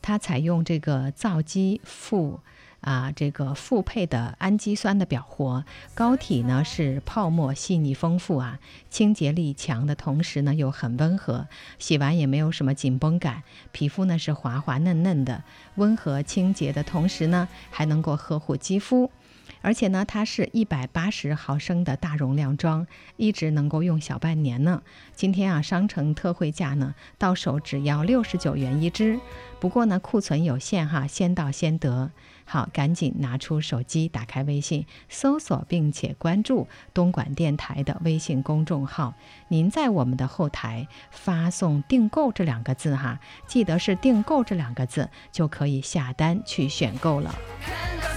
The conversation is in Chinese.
它采用这个皂基这个复配的氨基酸的表活，膏体呢是泡沫细腻丰富清洁力强的同时呢又很温和，洗完也没有什么紧绷感，皮肤呢是滑滑嫩嫩的，温和清洁的同时呢还能够呵护肌肤。而且呢它是180毫升的大容量装，一直能够用小半年呢。今天商城特惠价呢到手只要69元一支，不过呢库存有限先到先得。好，赶紧拿出手机，打开微信，搜索并且关注东莞电台的微信公众号。您在我们的后台发送订购这2个字记得是订购这2个字，就可以下单去选购了。